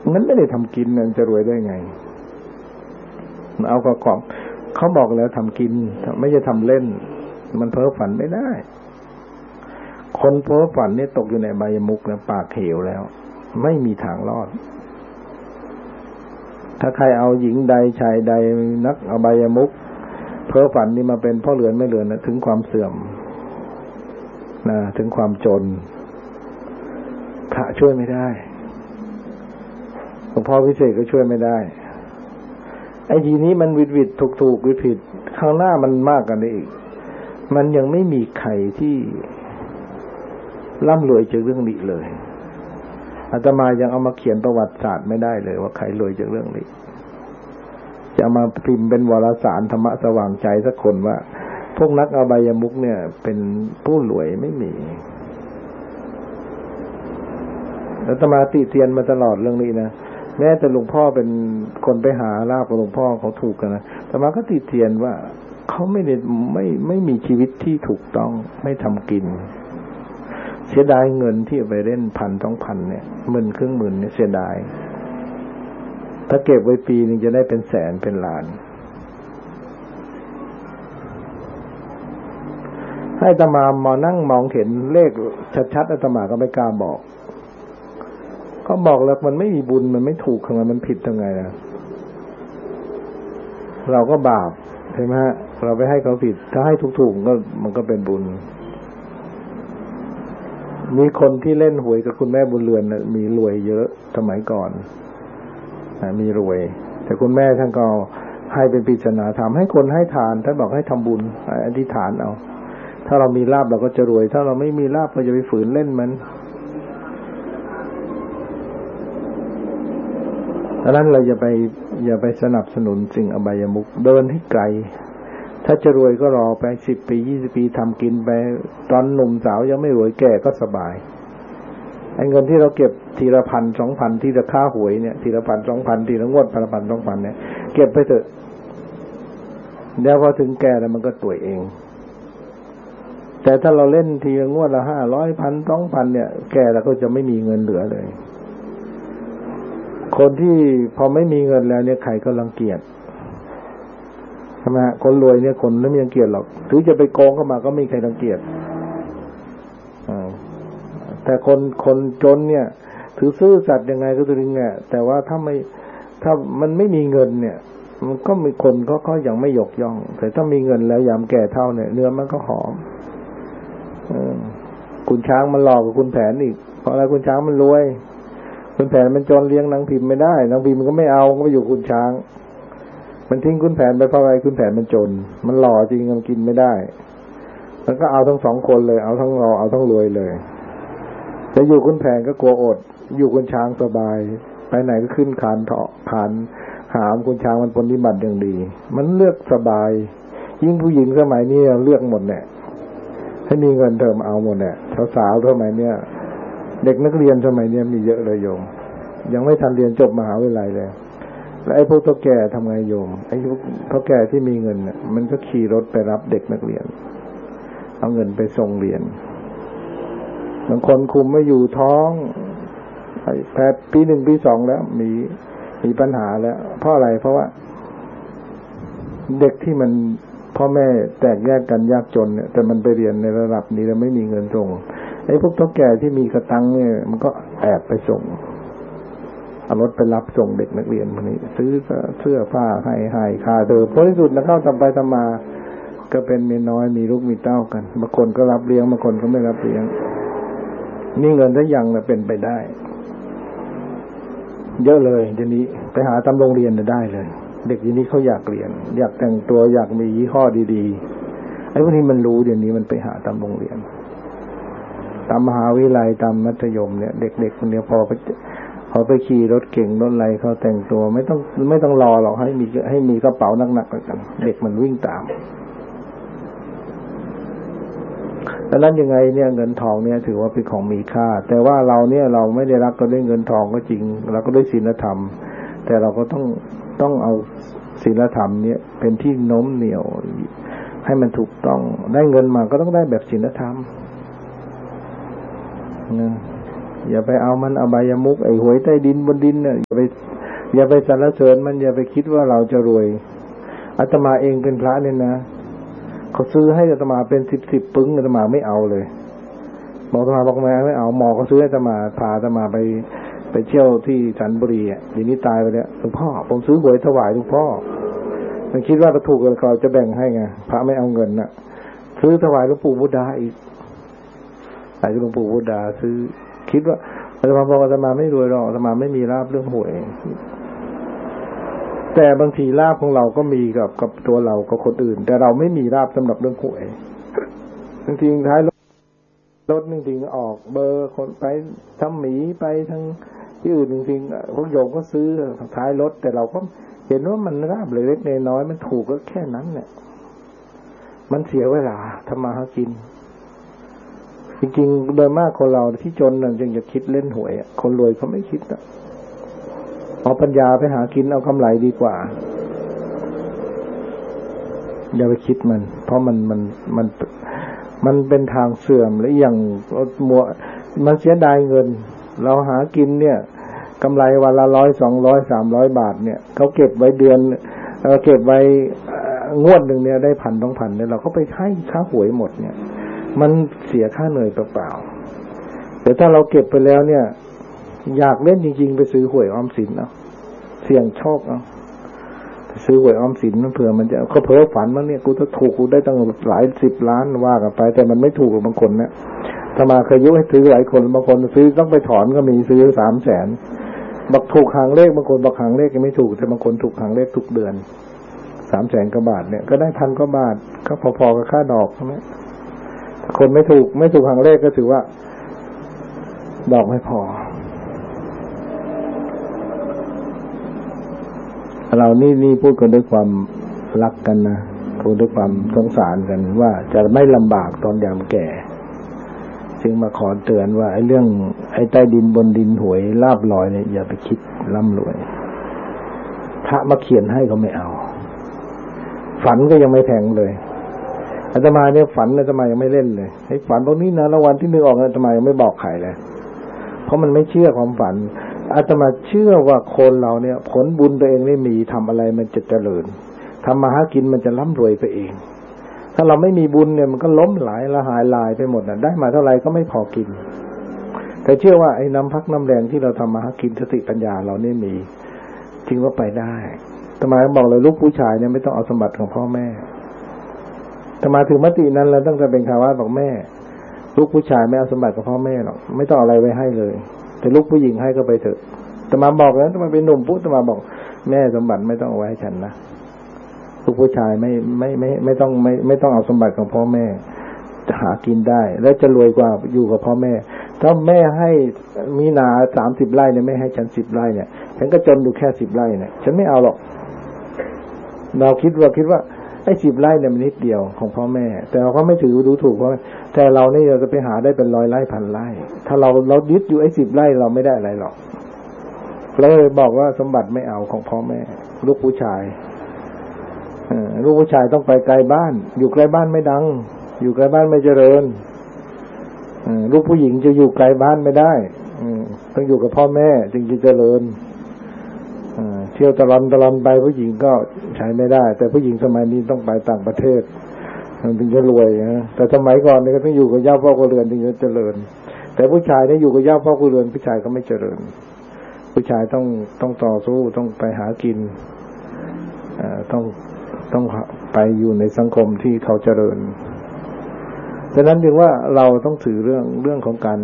มันไม่ได้ทำกินมันจะรวยได้ไงเอากระกอบเขาบอกแล้วทำกินไม่ใช่ทำเล่นมันเพ้อฝันไม่ได้คนเพ้อฝันนี่ตกอยู่ในใบมุกแล้วปากเหวแล้วไม่มีทางรอดถ้าใครเอาหญิงใดชายใดนักอบายมุกเพ้อฝันนี่มาเป็นพ่อเรือนไม่เรือนนะถึงความเสื่อมนะถึงความจนพระช่วยไม่ได้หลวงพ่อพิเศษก็ช่วยไม่ได้ไอ้ทีนี้มันวิดถูกผิดข้างหน้ามันมากกันอีกมันยังไม่มีใครที่ร่ำรวยจากเรื่องนี้เลยอาตมายังเอามาเขียนประวัติศาสตร์ไม่ได้เลยว่าใครรวยจากเรื่องนี้จะเอามาพิมพ์เป็นวารสารธรรมะสว่างใจสักคนว่าพวกนักอบายมุขเนี่ยเป็นผู้รวยไม่มีอาตมาติเตียนมาตลอดเรื่องนี้นะแม้แต่หลวงพ่อเป็นคนไปหาลาภกับหลวงพ่อเขาถูกกันนะอาตมาก็ติเตียนว่าเขาไม่มีชีวิตที่ถูกต้องไม่ทำกินเสียดายเงินที่ไปเล่น1,000-2,000เนี่ย10,000-20,000เนี่ยเสียดายถ้าเก็บไว้ปีนึงจะได้เป็นแสนเป็นล้านให้อาตมามานั่งมองเห็นเลขชัดๆอาตมาก็ไม่กล้าบอกก็บอกแล้วมันไม่มีบุญมันไม่ถูกทำไมมันผิดทำไงนะเราก็บาปใช่ไหมเราไปให้เขาผิดถ้าให้ถูกๆก็มันก็เป็นบุญมีคนที่เล่นหวยกับคุณแม่บุญเรือนนะมีรวยเยอะสมัยก่อนมีรวยแต่คุณแม่ท่านก็ให้เป็นปริศนาธรรมให้คนให้ทานท่านบอกให้ทำบุญอธิษฐานเอาถ้าเรามีลาภเราก็จะรวยถ้าเราไม่มีลาภเราจะไปฝืนเล่นมันดังนั้นเราอย่าไปสนับสนุนสิ่งอบายมุขเดินให้ไกลถ้าจะรวยก็รอไป10 ปี20 ปีทำกินไปตอนหนุ่มสาวยังไม่รวยแก่ก็สบายไอ้เงินที่เราเก็บทีละ1,000-2,000ที่ราคาหวยเนี่ยทีละ1,000-2,000ทีละงวด1,000-2,000เนี่ยเก็บไปเถอะเดี๋ยวพอถึงแก่แล้วมันก็ตัวเองแต่ถ้าเราเล่นทีละงวดละ500 1,000-2,000เนี่ยแก่แล้วก็จะไม่มีเงินเหลือเลยคนที่พอไม่มีเงินแล้วเนี่ยใครก็รังเกียจใช่ไหมคนรวยเนี่ยคนไม่รังเกียจหรอกถึงจะไปโกงเข้ามาก็ไม่มีใครรังเกียจแต่คนจนเนี่ยถือซื่อสัตย์ยังไงก็ถึงเนี่ยแต่ว่าถ้ามันไม่มีเงินเนี่ยมันก็มีคนเขายังไม่ยกย่องแต่ถ้ามีเงินแล้วยามแก่เท่าเนี่ยเนื้อมันก็หอมคุณช้างมันหลอกกับคุณแผนอีกเพราะอะไรคุณช้างมันรวยคุณแผนมันจนเลี้ยงนางพิมพ์ไม่ได้นางพิมพ์มันก็ไม่เอาก็ไปอยู่คุณช้างมันทิ้งคุณแผนไปเพราะอะไรคุณแผนมันจนมันหล่อจริงมันกินไม่ได้มันก็เอาทั้งสองคนเลยเอาทั้งหล่อเอาทั้งรวยเลยจะอยู่คุณแผนก็กลัวอดอยู่คุณช้างสบายไปไหนก็ขึ้นคานเถาะผ่านหามคุณช้างมันปฏิบัติอย่างดีมันเลือกสบายยิ่งผู้หญิงสมัยนี้เลือกหมดเนี่ยให้มีเงินเติมเอาหมดเนี่ยสาวๆสมัยเนี้ยเด็กนักเรียนสมัยนี้มีเยอะเลยโยมยังไม่ทันเรียนจบมหาวิทยาลัยเลยแล้วไอ้พวกเฒ่าแก่ทำไงโยมไอ้พวกเฒ่าแก่ที่มีเงินเนี่ยมันก็ขี่รถไปรับเด็กนักเรียนเอาเงินไปส่งเรียนบางคนคุมไม่อยู่ท้องแพทย์ปี 1 ปี 2แล้วมีปัญหาแล้วเพราะอะไรเพราะว่าเด็กที่มันพ่อแม่แตกแยกกันยากจนเนี่ยแต่มันไปเรียนในระดับนี้แล้วไม่มีเงินส่งไอ้พวกเฒ่าแก่ที่มีกระตังเนี่ยมันก็แอบไปส่งเอารถไปรับส่งเด็กนักเรียนพวกนี้ซื้อเสื้อผ้าให้ค่าเทอมผลที่สุดแล้วเข้าทำไปทำมาก็เป็นเมียน้อยมีลูกมีเต้ากันบางคนก็รับเลี้ยงบางคนก็ไม่รับเลี้ยงนี่เงินทั้งยังน่ะเป็นไปได้เยอะเลยเดี๋ยวนี้ไปหาตามโรงเรียนได้เลยเด็กทีนี้เขาอยากเรียนอยากแต่งตัวอยากมียี่ห้อดีๆไอ้พวกนี้มันรู้เดี๋ยวนี้มันไปหาตามโรงเรียนตามมหาวิทยาลัยตามมัธยมเนี่ยเด็กๆคนเดียวพอไปขี่รถเก่งรถอะไรเขาแต่งตัวไม่ต้องรอหรอกให้มีกระเป๋าหนักๆกันเด็กมันวิ่งตามดังนั้นยังไงเนี่ยเงินทองเนี่ยถือว่าเป็นของมีค่าแต่ว่าเราเนี่ยเราไม่ได้รักก็ด้วยเงินทองก็จริงเราก็ด้วยศีลธรรมแต่เราก็ต้องเอาศีลธรรมเนี่ยเป็นที่โน้มเหนี่ยวให้มันถูกต้องได้เงินมาก็ต้องได้แบบศีลธรรมนะอย่าไปเอามันอบายมุขไอ้หวยใต้ดินบนดินเนี่ยอย่าไปสรรเสริญมันอย่าไปคิดว่าเราจะรวยอาตมาเองเป็นพระเนี่ยนะเขาซื้อให้อาตมาเป็นสิบปึ้งอาตมาไม่เอาเลยบอกอาตมาบอกไม่เอาหมอเขาซื้อให้อาตมาพาอาตมาไปเที่ยวที่สันบุรีอ่ะทีนี้ตายไปแล้วหลวงพ่อผมซื้อหวยถวายหลวงพ่อมันคิดว่าถ้าถูกเขาจะแบ่งให้ไงพระไม่เอาเงินน่ะซื้อถวายหลวงปู่บุดาอีกใส่หลวงปู่บุดาซื้อคิดว่าอาตมาบอกอาตมาไม่รวยหรอกอาตมาไม่มีลาภเรื่องหวยแต่บางทีลาภของเราก็มีกับตัวเรากับคนอื่นแต่เราไม่มีลาภสำหรับเรื่องหวยบางทีท้ายรถจริงๆออกเบอร์คนไปทำหมีไปทางที่อื่นจริงๆพวกโยมก็ซื้อท้ายรถแต่เราก็เห็นว่ามันลาภเล็กๆน้อยๆมันถูกก็แค่นั้นแหละมันเสียเวลาทำมาหากินจริงๆโดยมากคนเราที่จนนั่นจึงจะคิดเล่นหวยคนรวยเขาไม่คิดอ่ะเอาปัญญาไปหากินเอากำไรดีกว่าอย่าไปคิดมันเพราะมันเป็นทางเสื่อมและอย่างมันเสียดายเงินเราหากินเนี่ยกำไรวันละ100 200 300 บาทเนี่ยเขาเก็บไว้เดือนเก็บไว้งวดหนึ่งเนี่ยได้1,000 2,000เนี่ยเราก็ไปให้ค่าหวยหมดเนี่ยมันเสียค่าเหนื่อยเปล่าๆแต่ถ้าเราเก็บไปแล้วเนี่ยอยากเล่นจริงๆไปซื้อหวยออมสินเอาเสี่ยงโชคเอาซื้อหวยออมสินมันเผื่อมันจะเขาเพ้อฝันว่าเนี่ยกูจะถูกกูได้ตั้งหลาย10 ล้านว่ากันไปแต่มันไม่ถูกกับบางคนเนี่ยถ้ามาเคยยุให้ซื้อหลายคนบางคนซื้อต้องไปถอนก็มีซื้อ300,000บักถูกหางเลขบางคนบักหางเลขยังไม่ถูกแต่บางคนถูกหางเลขทุกเดือน300,000 กว่าบาทเนี่ยก็ได้1,000 กว่าบาทก็พอๆกับค่าดอกใช่ไหมคนไม่ถูกหางเลขก็ถือว่าดอกไม่พอเรานี่พูดกันด้วยความรักกันนะพูดด้วยความสงสารกันว่าจะไม่ลำบากตอนยามแก่จึงมาขอเตือนว่าไอ้เรื่องไอ้ใต้ดินบนดินหวยลาภลอยเนี่ยอย่าไปคิดร่ำรวยพระมาเขียนให้ก็ไม่เอาฝันก็ยังไม่แทงเลยอาตมาเนี่ยฝันอาตมายังไม่เล่นเลยไอ้ฝันพวกนี้นะแล้ววันที่1ออกอาตมายังไม่บอกใครเลยเพราะมันไม่เชื่อความฝันอาตมาเชื่อว่าคนเราเนี่ยผลบุญตัวเองไม่มีทำอะไรมันจะเจริญทำมาหากินมันจะร่ำรวยไปเองถ้าเราไม่มีบุญเนี่ยมันก็ล้มหลายละหายลายไปหมดนะได้มาเท่าไหร่ก็ไม่พอกินแต่เชื่อว่าไอ้น้ำพักน้ำแรงที่เราทำมาหากินสติปัญญาเรานี่มีจริงว่าไปได้อาตมาบอกเลยลูกผู้ชายเนี่ยไม่ต้องเอาสมบัติของพ่อแม่อาตมาถึงมตินั้นแล้วตั้งแต่เป็นคารวะบอกแม่ลูกผู้ชายไม่เอาสมบัติของพ่อแม่หรอกไม่ต้องอะไรไว้ให้เลยแต่ลูกผู้หญิงให้ก็ไปเถอะอาตมาบอกแล้วอาตมาเป็นหนุ่มปุ๊บอาตมาบอกแม่สมบัติไม่ต้องเอาไว้ให้ฉันนะลูกผู้ชายไม่ต้องเอาสมบัติของพ่อแม่จะหากินได้และจะรวยกว่าอยู่กับพ่อแม่ถ้าแม่ให้มีนา30 ไร่เนี่ยแม่ให้ฉัน10 ไร่เนี่ยฉันก็จนอยู่แค่10 ไร่เนี่ยฉันไม่เอาหรอกเราคิดว่าไอ้10 ไร่เนี่ยมันนิดเดียวของพ่อแม่แต่เราก็ไม่ถือดูถูกเพราะแต่เรานี่เราจะไปหาได้เป็น100 ไร่1,000 ไร่ถ้าเรายึดอยู่ไอ้10 ไร่เราไม่ได้อะไรหรอกเลยบอกว่าสมบัติไม่เอาของพ่อแม่ลูกผู้ชายลูกผู้ชายต้องไปไกลบ้านอยู่ใกล้บ้านไม่ดังอยู่ใกล้บ้านไม่เจริญลูกผู้หญิงจะอยู่ไกลบ้านไม่ได้ต้องอยู่กับพ่อแม่จึงจะเจริญเที่ยวตะลอนไปผู้หญิงก็ใช้ไม่ได้แต่ผู้หญิงสมัยนี้ต้องไปต่างประเทศถึงจะรวยนะแต่สมัยก่อนเนี่ยก็ต้องอยู่กับย่าพ่อกับเรือนถึงจะเจริญแต่ผู้ชายเนี่ยอยู่กับย่าพ่อกับเรือนผู้ชายก็ไม่เจริญผู้ชายต้องต่อสู้ต้องไปหากินต้องไปอยู่ในสังคมที่เขาเจริญฉะนั้นจึงว่าเราต้องถือเรื่องของการ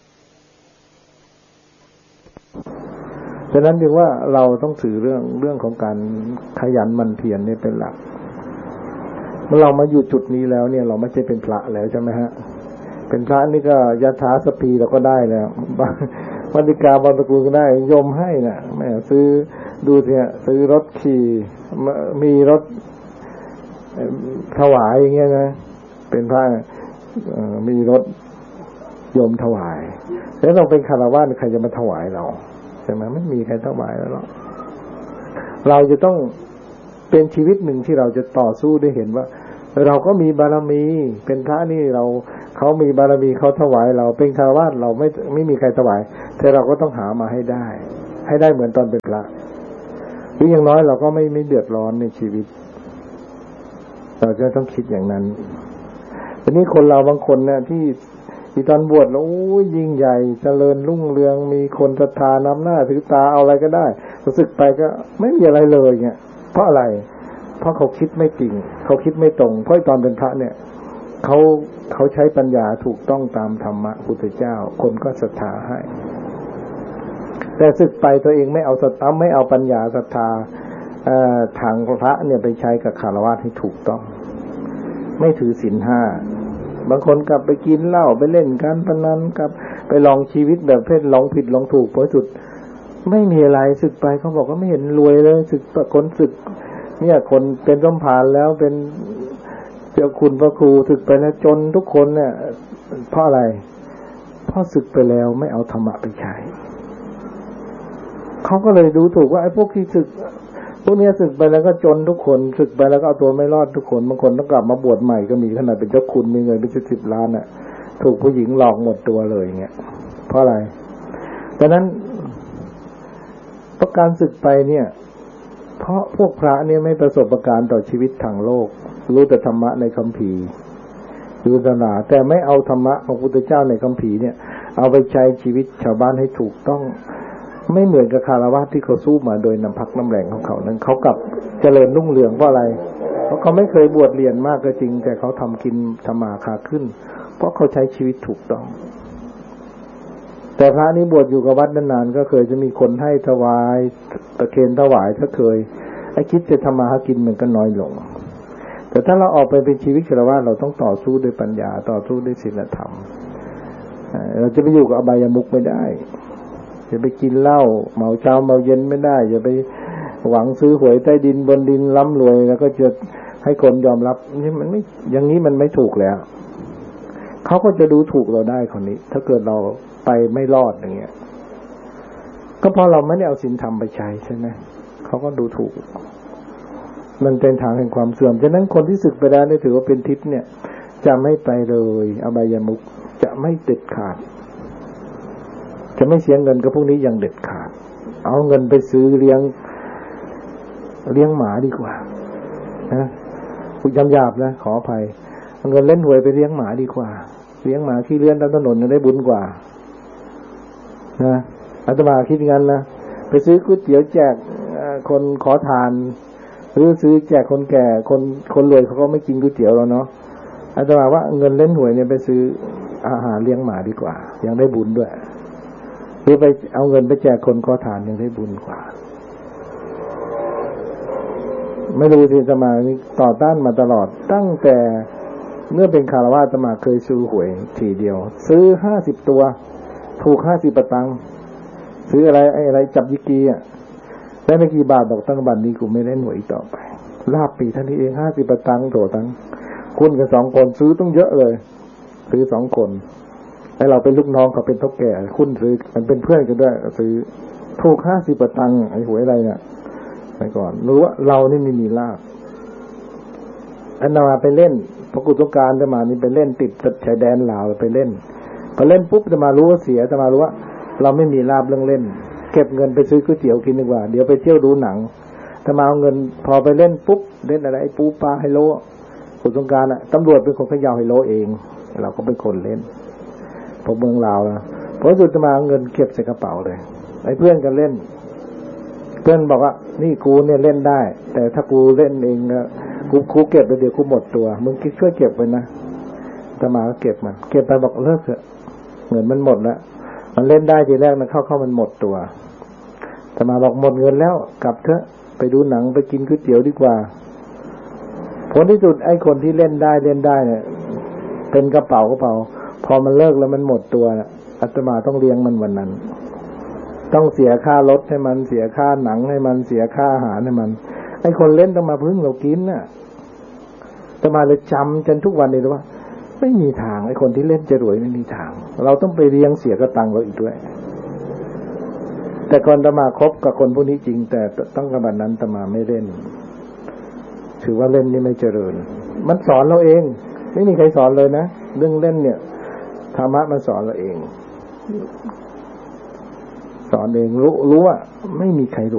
ฉะนั้นจึงว่าเราต้องถือเรื่องของการขยันหมั่นเพียรนี่เป็นหลักเมื่อเรามาอยู่จุดนี้แล้วเนี่ยเราไม่ใช่เป็นพระแล้วใช่ไหมฮะเป็นพระนี่ก็ยถาสพีเราก็ได้แล้ววัติกาบางตระกูลก็ได้ยมให้น่ะแม่ซื้อดูเนี่ยซื้อรถขี่มีรถถวายอย่างเงี้ยนะเป็นพระมีรถโยมถวายแล้วเราเป็นคารวะใครจะมาถวายเราใช่ไหมไม่มีใครถวายแล้วหรอกเราจะต้องเป็นชีวิตหนึ่งที่เราจะต่อสู้ได้เห็นว่าเราก็มีบารมีเป็นพระนี่เราเขามีบารมีเขาถวายเราเป็นฆราวาสเราไม่มีใครถวายแต่เราก็ต้องหามาให้ได้เหมือนตอนเป็นพระหรืออย่างน้อยเราก็ไม่เดือดร้อนในชีวิตเราจะต้องคิดอย่างนั้นทีนี้คนเราบางคนเนี่ยที่ตอนบวชแล้วยิ่งใหญ่เจริญรุ่งเรืองมีคนศรัทธานำหน้าถือตาเอาอะไรก็ได้รู้สึกไปก็ไม่มีอะไรเลยเนี่ยเพราะอะไรเพราะเขาคิดไม่จริงเขาคิดไม่ตรงเพราะตอนเป็นพระเนี่ยเขาใช้ปัญญาถูกต้องตามธรรมะพุทธเจ้าคนก็ศรัทธาให้แต่ศึกไปตัวเองไม่เอาปัญญาศรัทธาทางพระเนี่ยไปใช้กับฆราวาสให้ถูกต้องไม่ถือศีลห้าบางคนกลับไปกินเหล้าไปเล่นการพนันกลับไปลองชีวิตแบบเพศลองผิดลองถูกผลสุดไม่มีอะไรศึกไปเขาบอกว่าไม่เห็นรวยเลยศึกคนศึกเนี่ยคนเป็นสมภารแล้วเป็นเจ้าคุณพระครูศึกไปแล้วจนทุกคนเนี่ยเพราะอะไรเพราะศึกไปแล้วไม่เอาธรรมะไปใช้เขาก็เลยดูถูกว่าไอ้พวกที่ศึกพวกนี้ศึกไปแล้วก็จนทุกคนศึกไปแล้วก็เอาตัวไม่รอดทุกคนบางคนต้องกลับมาบวชใหม่ก็มีขนาดเป็นเจ้าคุณมีเงินเป็น10 ล้านน่ะถูกผู้หญิงหลอกหมดตัวเลยอย่างเงี้ยเพราะอะไรดังนั้นประการศึกไปเนี่ยเพราะพวกพระเนี่ยไม่ประสบการณ์ต่อชีวิตทางโลกรู้แต่ธรรมะในคัมภีร์ดูศาสนาแต่ไม่เอาธรรมะของพุทธเจ้าในคัมภีร์เนี่ยเอาไปใช้ชีวิตชาวบ้านให้ถูกต้องไม่เหมือนกับฆราวาสที่เขาสู้มาโดยน้ำพักน้ำแรงของเขานั้นเขากลับเจริญรุ่งเรืองเพราะอะไรเพราะเขาไม่เคยบวชเรียนมากก็จริงแต่เขาทำกินทำมาค้าขึ้นเพราะเขาใช้ชีวิตถูกต้องแต่พระนี้บวชอยู่กับวัดนานๆก็เคยจะมีคนให้ถวายตะเคียนถวายถ้าเคยไอ้คิดจะทำมาหากินมันก็น้อยลงแต่ถ้าเราออกไปเป็นชีวิตฆราวาสเราต้องต่อสู้ด้วยปัญญาต่อสู้ด้วยศีลธรรมเราจะไปอยู่กับอบายมุขไม่ได้อย่าไปกินเหล้าเมาเช้าเมาเย็นไม่ได้อย่าไปหวังซื้อหวยใต้ดินบนดินร่ำรวยแล้วก็จะให้คนยอมรับนี่มันไม่อย่างนี้มันไม่ถูกแล้วเขาก็จะดูถูกเราได้คนนี้ถ้าเกิดเราไปไม่รอดอย่างเงี้ยก็เพราะเราไม่ได้เอาศีลธรรมไปใช้ใช่ไหมเขาก็ดูถูกมันเป็นทางแห่งความเสื่อมฉะนั้นคนที่ศึกไปแล้วนี่ถือว่าเป็นทิพย์เนี่ยจะไม่ไปเลยอบายมุขจะไม่เด็ดขาดจะไม่เสียเงินกับพวกนี้อย่างเด็ดขาดเอาเงินไปซื้อเลี้ยงหมาดีกว่านะพูดหยาบๆนะขออภัยเอาเงินเล่นหวยไปเลี้ยงหมาดีกว่าเลี้ยงหมาขี้เลื่อนตามถนนได้บุญกว่านะอาตมาคิดงั้นนะไปซื้อก๋วยเตี๋ยวแจกคนขอทานหรือซื้อแจกคนแก่คนรวยเขาก็ไม่กินก๋วยเตี๋ยวแล้วเนาะอาตมาว่าเงินเล่นหวยเนี่ยไปซื้ออาหารเลี้ยงหมาดีกว่ายังได้บุญด้วยหรือไปเอาเงินไปแจกคนขอทานยังได้บุญกว่าไม่รู้ที่อาตมานี่ต่อต้านมาตลอดตั้งแต่เมื่อเป็นฆราวาสอาตมาเคยซื้อหวยทีเดียวซื้อ50 ตัวถูก50 ตังค์ซื้ออะไรจับยิกีอ่ะได้ไม่กี่บาทบอกตั้งบัตรนี้กูไม่เล่นหวยอีกต่อไปลาบปีท่านนี้เอง50 ตังค์โถตั้งคุณกัน2 คนซื้อต้องเยอะเลยซื้อ2 คนไอ้เราเป็นลูกน้องเขาเป็นเฒ่าแก่คุณซื้อมันเป็นเพื่อนกันด้วยซื้อถูก50 ตังค์ไอ้หวยอะไรเนี่ยไปก่อนรู้ว่าเรานี่ไม่มีลาบอันนั้นมาไปเล่นพอกุศลการจะมานี่ไปเล่นติดชายแดนลาวไปเล่นพอเล่นปุ๊บจะมารู้ว่าเสียจะมารู้ว่าเราไม่มีลาบเรื่องเล่นเก็บเงินไปซื้อก๋วยเตี๋ยวกินดีกว่าเดี๋ยวไปเที่ยวดูหนังถ้ามาเอาเงินพอไปเล่นปุ๊บเล่นอะไรไอ้ปูปลาไฮโลกุศลการอ่ะตำรวจเป็นคนเขย่าไฮโลเองเราก็เป็นคนเล่นพอเมืองลาวนะพอสุดจะมาเอาเงินเก็บใส่กระเป๋าเลยไอ้เพื่อนกันเล่นเพื่อนบอกว่านี่กูเนี่ยเล่นได้แต่ถ้ากูเล่นเองนะกูเก็บไปเดี๋ยวกูหมดตัวมึงช่วยเก็บไว้นะอาตมาก็เก็บมันเก็บไปบอกเลิกเถอะเงินมันหมดแล้วมันเล่นได้ทีแรกมันเข้ามันหมดตัวอาตมาบอกหมดเงินแล้วกลับเถอะไปดูหนังไปกินก๋วยเตี๋ยวดีกว่าผลที่สุดไอ้คนที่เล่นได้เนี่ยเป็นกระเป๋าพอมันเลิกแล้วมันหมดตัวอาตมาต้องเลี้ยงมันวันนั้นต้องเสียค่ารถให้มันเสียค่าหนังให้มันเสียค่าอาหารให้มันไอ้คนเล่นต้องมาพึ่งเรากินน่ะอาตมาเลยจำจนทุกวันนี้เลยว่าไม่มีทางไอ้คนที่เล่นจะรวยไม่มีทางเราต้องไปเลี้ยงเสียกระตังเราอีกด้วยแต่ก่อนอาตมาคบกับคนพวกนี้จริงแต่ต้องกระบวนนั้นอาตมาไม่เล่นถือว่าเล่นนี่ไม่เจริญมันสอนเราเองไม่มีใครสอนเลยนะเรื่องเล่นเนี่ยธรรมะมันสอนเราเองสอนเองรู้ว่าไม่มีใครรู้